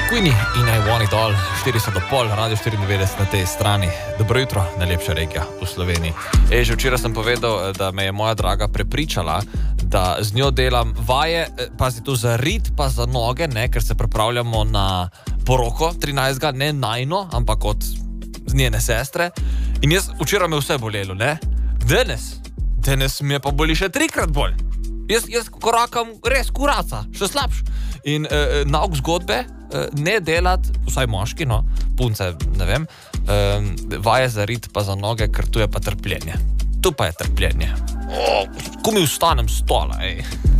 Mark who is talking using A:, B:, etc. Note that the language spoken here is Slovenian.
A: Queenie in I Want It All, 4:30, Radio 94 na tej strani. Dobro jutro, najlepša regija v Sloveniji. Že včeraj sem povedal, da me je moja draga prepričala, da z njo delam vaje, pazi tu za rit, pa za noge, ne, ker se pripravljamo na poroko 13. Ne najno, ampak od njene sestre. In jaz, včeraj me vse bolelo, ne? Danes mi je pa boli še 3-krat bolj. Jaz korakam res kuraca, še slabš. In nauk zgodbe, ne delati, vsaj moški, no, punce, ne vem, vaje za rit pa za noge, ker tu je pa trpljenje. Tu pa je trpljenje. Ko mi vstanem stola, ej.